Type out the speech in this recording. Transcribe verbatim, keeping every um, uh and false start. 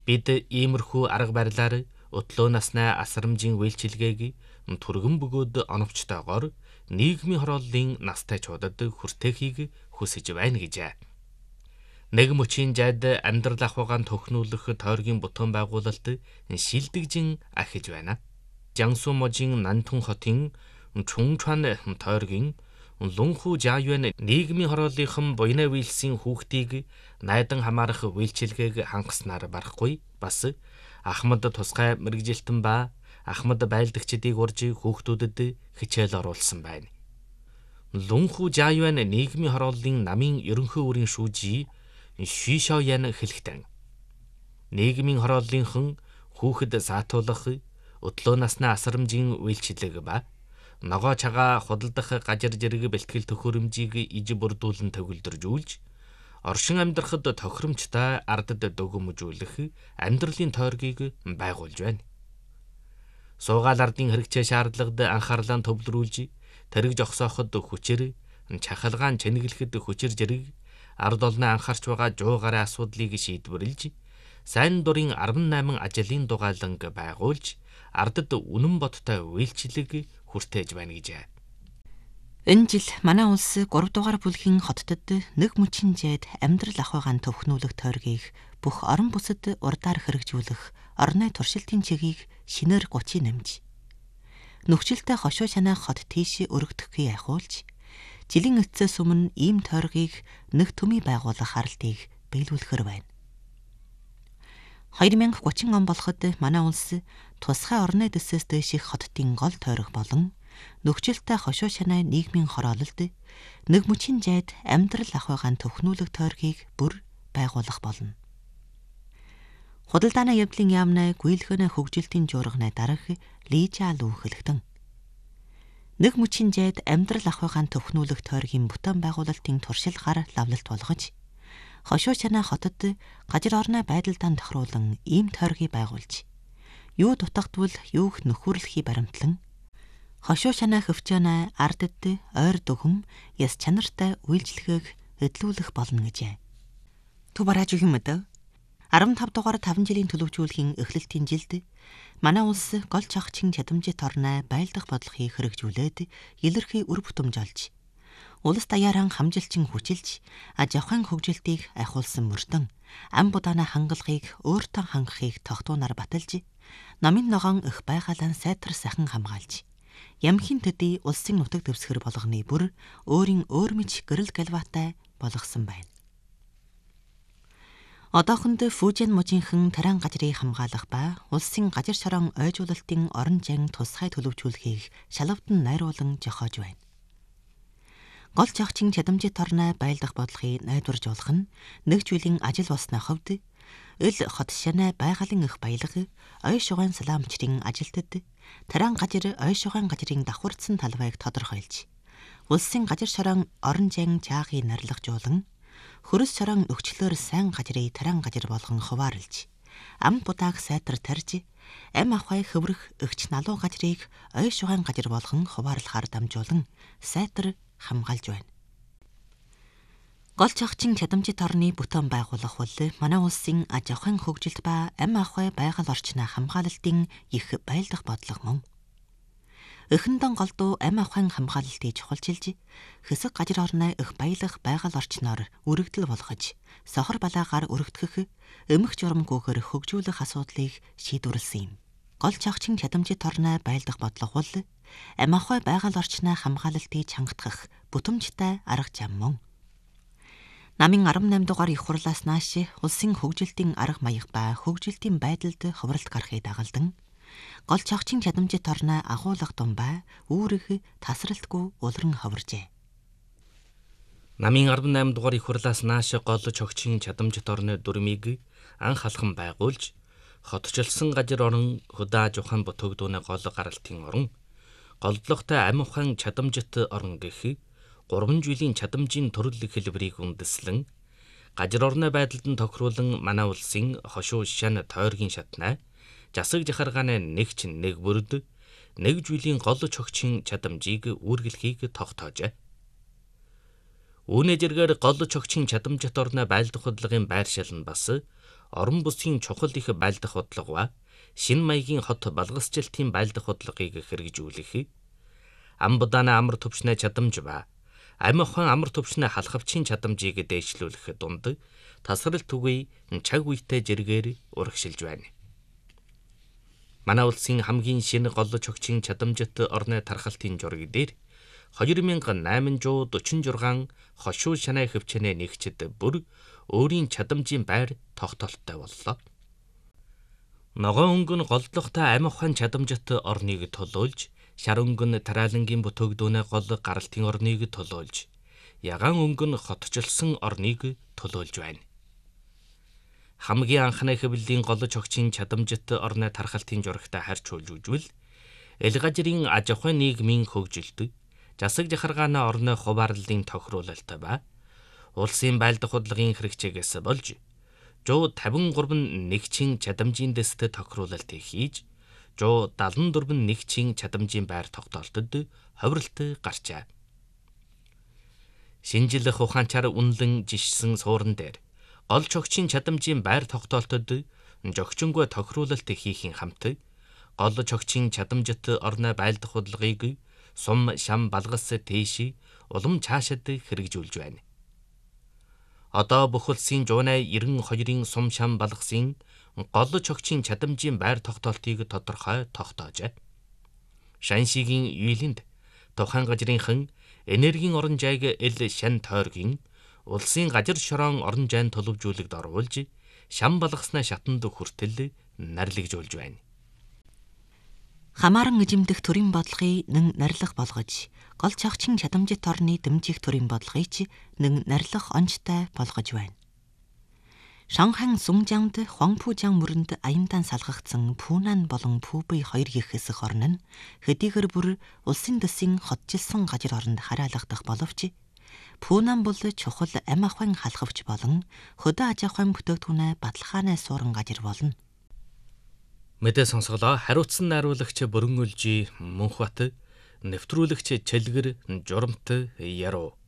Бид иймэрхүү арга барилаар өтлөө насны асрамжийн үйлчилгээг түргэн бөгөөд оновчтойгоор нийгмийн хорооллын настай чуудад хүртээхийг хүсэж байна гэжээ. Нэг мөчийн жайд амьдрал ахуйгаан төхнүүлэх тойргийн бүтээн байгуулалт шилдэгжин ахиж байна. Жансу можийн Нантун хотын Чунгчуан тойргийн Лунху Жааюан нийгмийн хорооллынхан буйнаа вийлсийн хүүхдийг найдан хамаарах үйлчилгээг хангаснаар барахгүй бас Ахмад тусгай мэрэгжилтэн ба Ахмад байлдагчдыг урьж хүүхдүүдэд хичээл оруулсан байна. Лунху Жааюан нийгмийн хорооллын намын ерөнхий үүрийн шүүжий Шишоян хэлэхдээ нийгмийн хорооллынхан хүүхэд саатуулах, өтлөө насны асрамжийн үйлчилэг ба ногоо чагаа худалдах гажир зэрэг бэлтгэл төхөөрөмжийг иж бүрдүүлэн төвлөржүүлж, оршин амьдрахад тохиромжтой ардад дөгөмжүүлэх амьдралын тойргийг байгуулж байна. Суугаал ардын хэрэгцээ шаардлагад анхаарлаа төвлөрүүлж, тэрэг жогсооход хүчээр, чахалгаан чэнэглэхэд хүчээр зэрэг ард олны анхаарч байгаа жуу гарын асуудлыг шийдвэрлэж, сайн дурын арван найман ажлын дугааланг байгуулж, ардад үнэн бодтой үйлчлэг хүртээж байна гэжээ. Энэ жил манай улс гурав дугаар бүлгийн хотдод нэг мөчийн жайд амьдрал ахуйгаан төвхнүүлэх тойргийг бүх орон бүсэд урдаар хэрэгжүүлэх орны туршилтын чигийг шинээр гучин нэмж, нөхцөлтэй хошуу шанаа хот тийш өргөдөхийг ахиулж, жилийн эцэс өмнө ийм тойргийг нэг төмий байгуулах аралтыг биелүүлэхэр байна. хоёр мянга гучин он болоход манай улс тусгай орны дэсээс дээших хотын гол тойрог болон нөхцөлтэй хошуу шанаа нийгмийн хороололд нэг мөчийн жайд амьдрал ахуйгаан төхнүүлэх тойргийг бүр байгуулах болно. Худалдааны явдлын яамнаа гүйлгэнэ хөгжилтийн жуурганаа дарах Лижаал үүхэлэгдэн. Нэг мөчийн жайд амьдрал ахуйгаан төхнүүлэх тойргийн бүтээн байгуулалтын туршилгаар лавлалт болгож, хошуу шанаа хотод гажир орны байдалдаан тохируулан ийм тойргийг байгуулж, юу дутагдвал юух нөхөрлөхий баримтлан, хошуу шанаа хөвчөөнэ ардад ойр дөхөм яс чанартай үйлчлэгийг эдлүүлэх болно гэжээ. Төв барааж өгөх юм даа. арван тав дугаар таван жилийн төлөвжүүлэхийн эхлэлтийн жилд манай улс гол чагчийн чадамжит орны байлдах бодлогыг хэрэгжүүлээд илэрхий үр бүтэмж олж, улс даяаран хамжилчин хүчилж, аж ахуйн хөгжилтийг ахиулсан мөрдөн ам будааны хангалтыг өөртөө хангахыг тогтуунаар баталж, намын ногоон их байгаалан сайтар сайхан хамгаалж, ямхийн төдий улсын нутаг дэвсгэр болгоны бүр өөрийн өөр мэд гэрэл галваатай болгосон байна. Одоохонд Фужин мужийнхан таран гажрыг хамгаалах ба улсын гажир шорон ойжуулалтын орон жан тусгай төлөвжүүлэхийг шалавдан найруулан жохоож байна. Гол жагчийн чадамжит орны байлдах бодлогыг найдварж болох нь нэг жилийн ажил болсны хувьд эл хот шанаа байгалийн их баялаг, ой шугайн салаамчрын ажилтад таран гажир ой шугайн гажрын давхарцсан талбайг тодорхойлж, улсын гажир шорон орон жан чаагийг нарлагжуулан, хөрөс шорон өгчлөөр сайн гажрыг таран гажир болгон хуваарлж, ам будааг сайтар тарж, ам ахуй хөврөх өгч налуу гажрыг ой шугайн гажир болгон хуваарлахаар дамжуулан сайтар хамгаалж байна. Гол чагчийн чадамжит орны бүтээн байгуулах бол манай улсын аж ахуйн хөгжилт ба ам ахуй байгаль орчны хамгаалалтын их байлдах бодлого мөн. Эхэндэн голдуу ам ахуйн хамгаалалтыг чухалчилж, хэсэг гажир орны их баялах байгаль орчноор үрэгдэл болгож, сохор балаагаар өргөдгөх, эмх журамгүйгээр хөгжүүлэх асуудлыг шийдвэрлсэн юм. Гол чагчийн чадамжит орны байлдах бодлого бол ам ахуй байгаль орчны хамгаалалтыг чангатгах бүтэмжтэй арга зам мөн. Намын арван найман дугаар их хурлаас нааш улсын хөгжилтийн арга маяг ба хөгжилтийн байдалд хувралт гарахыг дагалдан, гол чагчийн чадамжит орны агуулга дум ба үүрэг тасралтгүй улран ховржээ. Намын арван найман дугаар их хурлаас нааш гол чагчийн чадамжит орны дүрмийг анх алхам байгуулж, хотчлсон гажир орон хөдөө ухаан бүтэгдүүнэ гол гаралтын орон, голдлогтой ам ухаан чадамжит орон гэх гурван жилийн чадамжийн төрөл хэлбэрийг үндэслэн, гажир орны байдалд нь тохируулан манай улсын хошуу шан тойргийн шатнаа, жасаг жахаргааны нэгч нэг бүрд нэг жилийн гол чогчийн чадамжийг үүргэлхийг тогтоожээ. Үүнээ зэргээр гол чогчийн чадамжит орны байлдах хөдөлгөөний байршил нь бас орон бүсгийн чухал их байлдах бодлого ба шин маягийн хот балгасчлалтын байлдах бодлогыг хэрэгжүүлэх, ам будааны амар төвчнээ чадамж ба амь ухаан амар төвчнээ халахвчийн чадамжийг дээшлүүлэх дунд тасралт түгэй чаг үетэй жиргээр урагшилж байна. Манай улсын хамгийн шинэ голлож огчийн чадамжит орны тархалтын жураг дээр хоёр мянга найманжуу дөрвөн жургаан хошуу шанай хөвчнээ нэгчд бүр өөрийн чадамжийн байр тогтоолттой боллоо. Ногоон өнгөн голдлоготой амь ухаан чадамжит орныг тулуулж, шар өнгөн тараалангийн бүтээгдүүнээ гол гаралтын орныг тулуулж, ягаан өнгөн хотчлсон орныг тулуулж байна. Хамгийн анхны хэвлэлийн голлож огчийн чадамжит орны тархалтын журагтай харьж үзвэл элгажрын аж ахуйн нийгмийн хөгжилд засаг жахаргааны орны хуваарлалын тохируулалт ба улсын байлдах бодлогын хэрэгцээгээс болж жоо тавин гурван нэгчин чадамжийн дэст тохируулалт хийж жоо дадлан дөрвөн нэгчин чадамжийн байр тогтоолтод ховролт гарчээ. Шинжлэх ухаанчаар үнэлэн жишсэн суурин дээр голч огчийн чадамжийн байр тогтоолтод жогчингүй тохируулалт хийхин хамт голч огчийн чадамжит орны байлдах бодлогыг сум шам балгас тийш улам цаашид хэрэгжүүлж байна. Одоо бүх улсын жуунай эрдэнэ хоёрын сум шам балгасын голлож огчийн чадамжийн байр тогтоолтыг тодорхой тогтоожээ. Шаншигийн юйлэнд тухайн газрынхан энергийн орон жайг эл шан тойргийн улсын газар шороон орон жайн төлөвжүүлэгд оруулж шам балгаснаа шатанд хүртэл нарлагжуулж байна. Хамааран эжимдэх төрийн бодлогыг нэн нарилах болгож, гол чагчин чадамжит орны дэмжих төрийн бодлогыг ч нэн нарилах онцтой болгож байна. Шанхан Сунжангд Хуангпужаан мөрөнд аяндаан салгагдсан Пунан болон Пүбэй хоёр гих хэсэг орн нь хэдийгээр бүр улсын дэсийн хотжилсан газар оронд хараалгадах боловч Пунан бол чухал амь ахуйн халахвч болон хөдөө аж ахуйн бүтээгдэхүүнээ баталгааны суурин газар болно. Мэдээ сонсголоо. Хариуцсан найруулагч Бүрэн Үлжи Мөнхбат, нэвтрүүлэгч Чэлгэр Журамт Яруу.